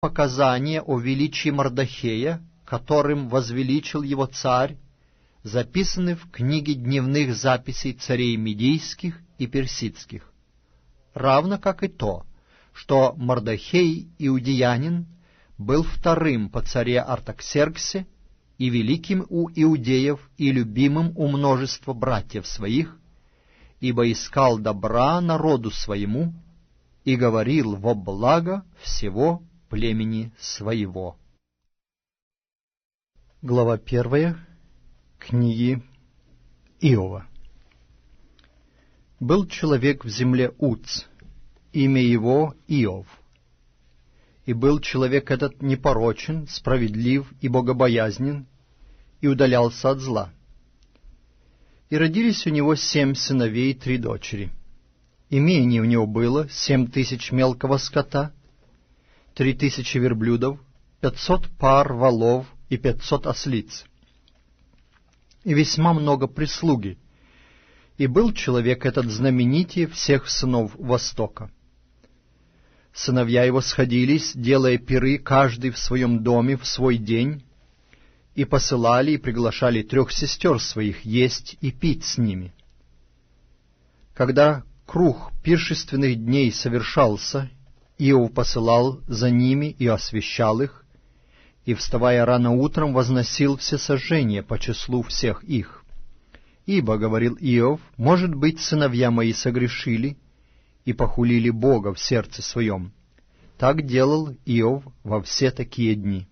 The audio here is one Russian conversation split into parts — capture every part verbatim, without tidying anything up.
показания о величии Мордохея, которым возвеличил его царь, записаны в книге дневных записей царей медийских и персидских, равно как и то, что Мордохей иудеянин был вторым по царе Артаксерксе и великим у иудеев и любимым у множества братьев своих, ибо искал добра народу своему и говорил во благо всего племени своего. Глава первая книги Иова. Был человек в земле Уц, имя его Иов. И был человек этот непорочен, справедлив и богобоязнен, и удалялся от зла. И родились у него семь сыновей и три дочери. Имение у него было семь тысяч мелкого скота, три тысячи верблюдов, пятьсот пар волов и пятьсот ослиц, и весьма много прислуги. И был человек этот знаменитее всех сынов Востока. Сыновья его сходились, делая пиры каждый в своем доме в свой день, и посылали и приглашали трех сестер своих есть и пить с ними. Когда круг пиршественных дней совершался, Иов посылал за ними и освещал их, и, вставая рано утром, возносил всесожжения по числу всех их. Ибо, — говорил Иов, — может быть, сыновья мои согрешили и похулили Бога в сердце своем. Так делал Иов во все такие дни.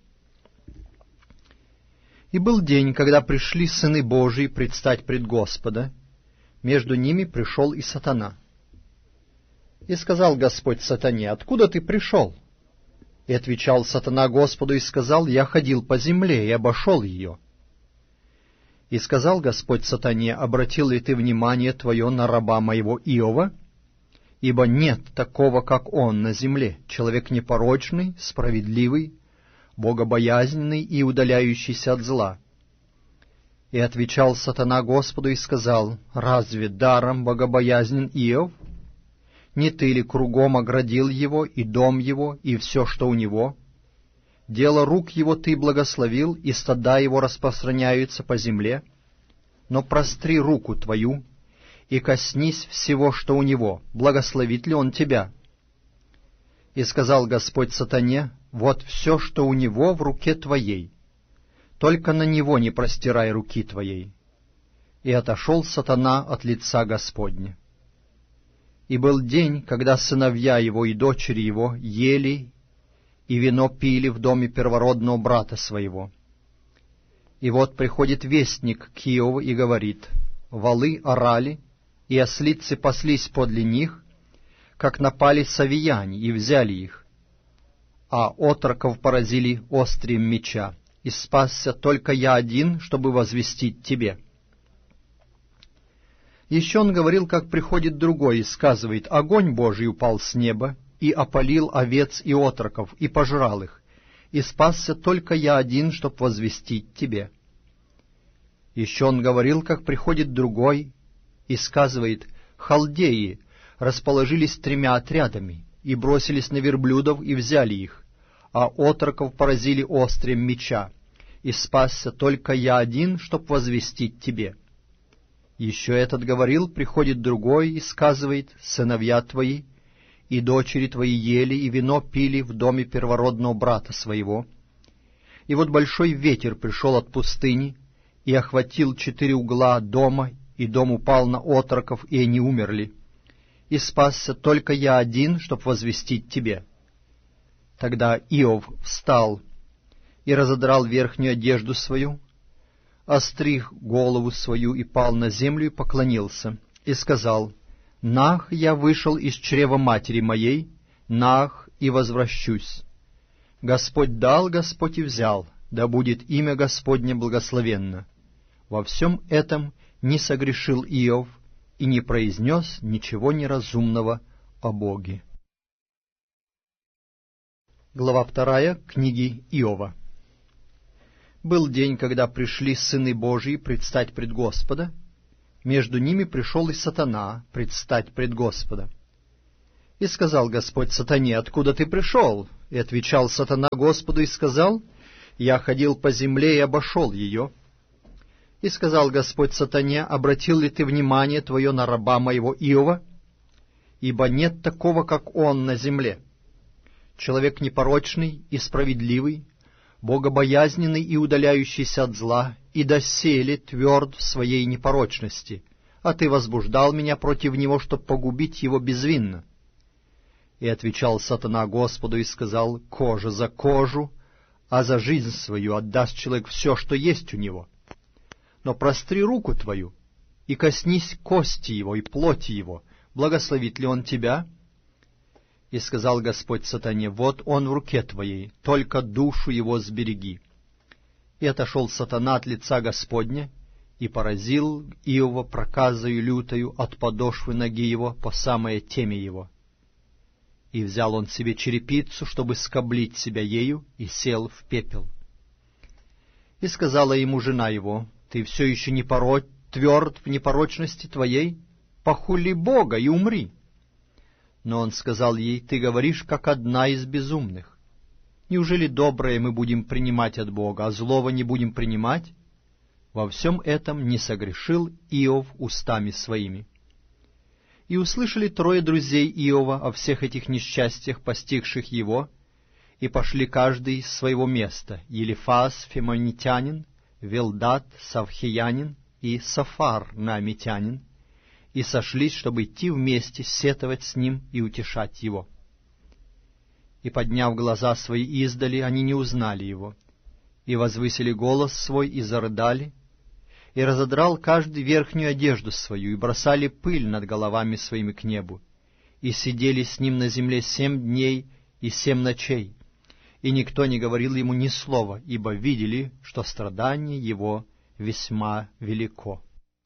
И был день, когда пришли сыны Божии предстать пред Господа, между ними пришел и сатана. И сказал Господь сатане: «Откуда ты пришел?» И отвечал сатана Господу и сказал: «Я ходил по земле и обошел ее». И сказал Господь сатане: «Обратил ли ты внимание твое на раба моего Иова? Ибо нет такого, как он на земле, человек непорочный, справедливый, богобоязненный и удаляющийся от зла». И отвечал сатана Господу и сказал: «Разве даром богобоязнен Иов? Не ты ли кругом оградил его, и дом его, и все, что у него? Дело рук его ты благословил, и стада его распространяются по земле. Но простри руку твою, и коснись всего, что у него, благословит ли он тебя?» И сказал Господь сатане: «Вот все, что у него в руке твоей, только на него не простирай руки твоей». И отошел сатана от лица Господня. И был день, когда сыновья его и дочери его ели и вино пили в доме первородного брата своего. И вот приходит вестник к Иову и говорит: «Волы орали, и ослицы паслись подле них, как напали савияне, и взяли их, а отроков поразили острием меча, и спасся только я один, чтобы возвестить тебе». Еще он говорил, как приходит другой, и сказывает: «Огонь Божий упал с неба, и опалил овец и отроков, и пожрал их, и спасся только я один, чтоб возвестить тебе». Еще он говорил, как приходит другой, и сказывает: «Халдеи расположились тремя отрядами, и бросились на верблюдов, и взяли их, а отроков поразили острием меча, и спасся только я один, чтоб возвестить тебе». Еще этот говорил, приходит другой и сказывает: «Сыновья твои и дочери твои ели и вино пили в доме первородного брата своего. И вот большой ветер пришел от пустыни и охватил четыре угла дома, и дом упал на отроков, и они умерли. И спасся только я один, чтоб возвестить тебе». Тогда Иов встал и разодрал верхнюю одежду свою, остриг голову свою и пал на землю и поклонился, и сказал: «Нах, я вышел из чрева матери моей, нах, и возвращусь. Господь дал, Господь и взял, да будет имя Господне благословенно». Во всем этом не согрешил Иов и не произнес ничего неразумного о Боге. Глава вторая книги Иова. Был день, когда пришли сыны Божии предстать пред Господа. Между ними пришел и сатана предстать пред Господа. И сказал Господь сатане: «Откуда ты пришел?» И отвечал сатана Господу и сказал: «Я ходил по земле и обошел ее». И сказал Господь сатане: «Обратил ли ты внимание твое на раба моего Иова? Ибо нет такого, как он на земле. Человек непорочный и справедливый, богобоязненный и удаляющийся от зла, и доселе тверд в своей непорочности, а ты возбуждал меня против него, чтобы погубить его безвинно». И отвечал сатана Господу и сказал: «Кожа за кожу, а за жизнь свою отдаст человек все, что есть у него. Но простри руку твою, и коснись кости его и плоти его, благословит ли он тебя?» И сказал Господь сатане: «Вот он в руке твоей, только душу его сбереги». И отошел сатана от лица Господня, и поразил Иова проказою лютою от подошвы ноги его по самое темя его. И взял он себе черепицу, чтобы скоблить себя ею, и сел в пепел. И сказала ему жена его: «Ты все еще не поро... тверд в непорочности твоей? Похули Бога и умри». Но он сказал ей: «Ты говоришь, как одна из безумных. Неужели доброе мы будем принимать от Бога, а злого не будем принимать?» Во всем этом не согрешил Иов устами своими. И услышали трое друзей Иова о всех этих несчастьях, постигших его, и пошли каждый из своего места: Елифаз фемонитянин, Велдат савхиянин и Сафар наамитянин, и сошлись, чтобы идти вместе, сетовать с ним и утешать его. И, подняв глаза свои издали, они не узнали его, и возвысили голос свой, и зарыдали, и разодрал каждый верхнюю одежду свою, и бросали пыль над головами своими к небу, и сидели с ним на земле семь дней и семь ночей, и никто не говорил ему ни слова, ибо видели, что страдание его весьма велико.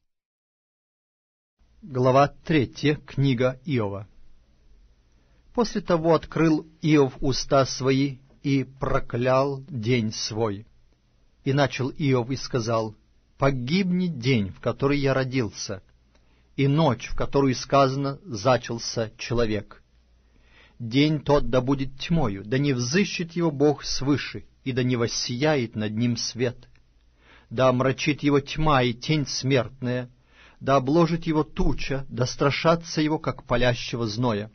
Глава третья. Книга Иова. После того открыл Иов уста свои и проклял день свой. И начал Иов и сказал: «Погибнет день, в который я родился, и ночь, в которую сказано зачался человек. День тот да будет тьмою, да не взыщет его Бог свыше, и да не воссияет над ним свет. Да омрачит его тьма и тень смертная, да обложит его туча, да страшатся его, как палящего зноя.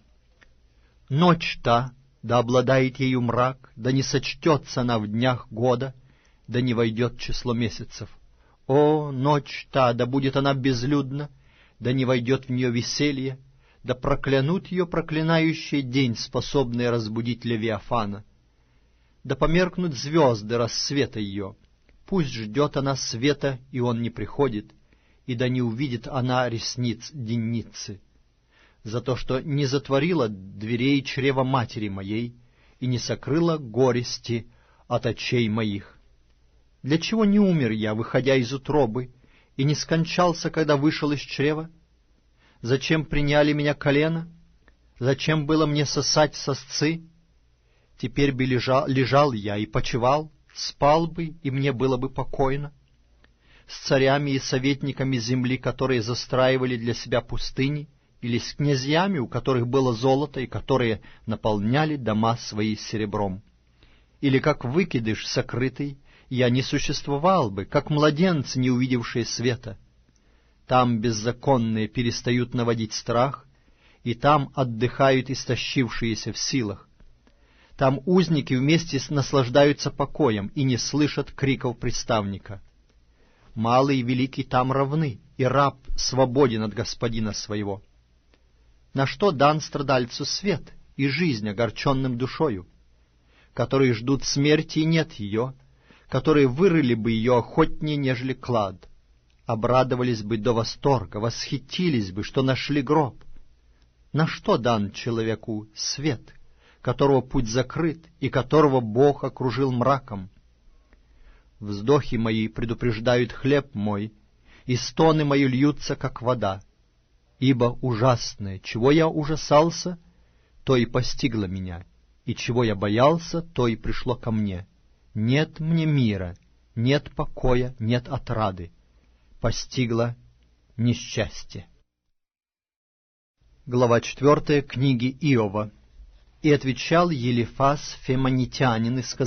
Ночь та, да обладает ею мрак, да не сочтется она в днях года, да не войдет в число месяцев. О, ночь та, да будет она безлюдна, да не войдет в нее веселье, да проклянут ее проклинающий день, способный разбудить Левиафана. Да померкнут звезды рассвета ее, пусть ждет она света, и он не приходит, и да не увидит она ресниц денницы. За то, что не затворила дверей чрева матери моей и не сокрыла горести от очей моих. Для чего не умер я, выходя из утробы, и не скончался, когда вышел из чрева? Зачем приняли меня колено? Зачем было мне сосать сосцы? Теперь бы лежал, лежал я и почивал, спал бы, и мне было бы покойно. С царями и советниками земли, которые застраивали для себя пустыни, или с князьями, у которых было золото, и которые наполняли дома свои серебром. Или как выкидыш сокрытый, я не существовал бы, как младенцы, не увидевшие света. Там беззаконные перестают наводить страх, и там отдыхают истощившиеся в силах. Там узники вместе наслаждаются покоем и не слышат криков приставника. Малый и великий там равны, и раб свободен от господина своего. На что дан страдальцу свет и жизнь огорченным душою, которые ждут смерти и нет ее, которые вырыли бы ее охотнее, нежели клад, обрадовались бы до восторга, восхитились бы, что нашли гроб. На что дан человеку свет, которого путь закрыт и которого Бог окружил мраком? Вздохи мои предупреждают хлеб мой, и стоны мои льются, как вода. Ибо ужасное, чего я ужасался, то и постигло меня, и чего я боялся, то и пришло ко мне. Нет мне мира, нет покоя, нет отрады. Постигло несчастье. Глава четвертая книги Иова. И отвечал Елифаз Фемонитянин и сказал: